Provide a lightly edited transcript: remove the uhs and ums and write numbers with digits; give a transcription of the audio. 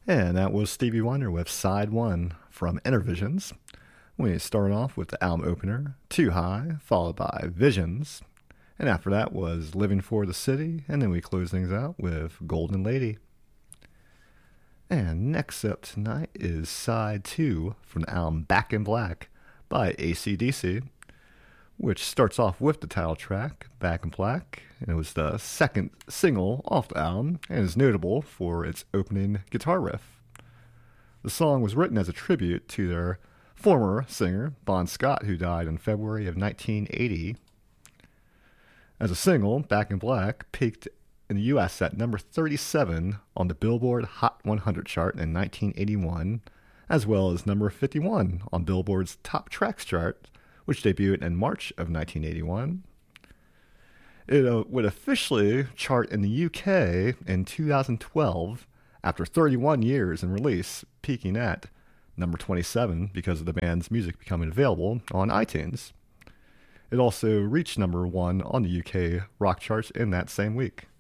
And that was Stevie Wonder with Side 1 from Intervisions. We started off with the album opener, Too High, followed by Visions. And after that was Living for the City, and then we closed things out with Golden Lady. And next up tonight is Side 2 from the album Back in Black by AC/DC, which starts off with the title track, Back in Black. And it was the second single off the album and is notable for its opening guitar riff. The song was written as a tribute to their former singer, Bon Scott, who died in February of 1980. As a single, Back in Black peaked in the US at number 37 on the Billboard Hot 100 chart in 1981, as well as number 51 on Billboard's Top Tracks chart, which debuted in March of 1981. It would officially chart in the UK in 2012 after 31 years in release, peaking at number 27 because of the band's music becoming available on iTunes. It also reached number 1 on the UK rock charts in that same week.